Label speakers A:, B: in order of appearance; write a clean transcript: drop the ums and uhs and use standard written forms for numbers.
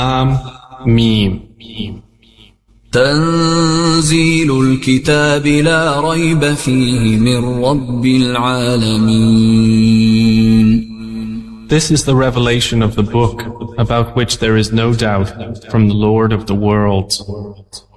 A: Meme.
B: تنزيل الكتاب لا ريب فيه من رب العالمين.
A: This is the revelation of the book, about which there is no doubt, from the Lord of the worlds.